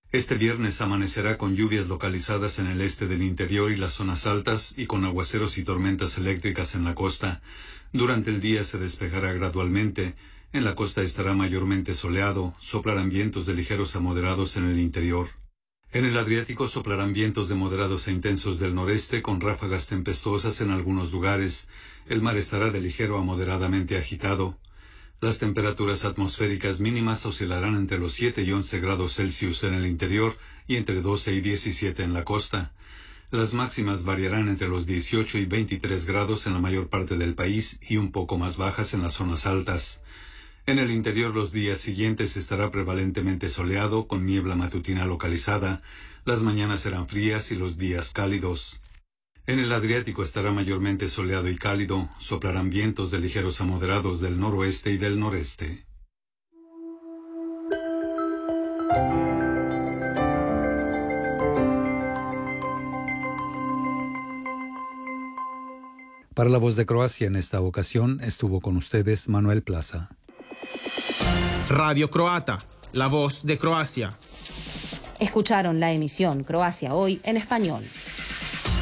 Este viernes amanecerá con lluvias localizadas en el este del interior y las zonas altas y con aguaceros y tormentas eléctricas en la costa. Durante el día se despejará gradualmente. En la costa estará mayormente soleado, soplarán vientos de ligeros a moderados en el interior. En el Adriático soplarán vientos de moderados a intensos del noreste con ráfagas tempestuosas en algunos lugares. El mar estará de ligero a moderadamente agitado. Las temperaturas atmosféricas mínimas oscilarán entre los 7 y 11 grados Celsius en el interior y entre 12 y 17 en la costa. Las máximas variarán entre los 18 y 23 grados en la mayor parte del país y un poco más bajas en las zonas altas. En el interior los días siguientes estará prevalentemente soleado con niebla matutina localizada. Las mañanas serán frías y los días cálidos. En el Adriático estará mayormente soleado y cálido, soplarán vientos de ligeros a moderados del noroeste y del noreste. Para La Voz de Croacia en esta ocasión estuvo con ustedes Manuel Plaza. Radio Croata, La Voz de Croacia. Escucharon la emisión Croacia Hoy en español.